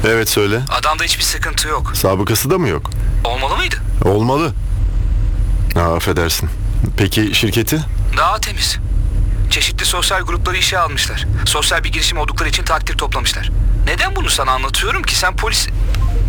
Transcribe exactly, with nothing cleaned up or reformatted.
Evet, söyle. Adamda hiçbir sıkıntı yok. Sabıkası da mı yok? Olmalı mıydı? Olmalı. Ha, affedersin. Peki şirketi? Daha temiz. Çeşitli sosyal grupları işe almışlar. Sosyal bir girişim oldukları için takdir toplamışlar. Neden bunu sana anlatıyorum ki? Sen polis...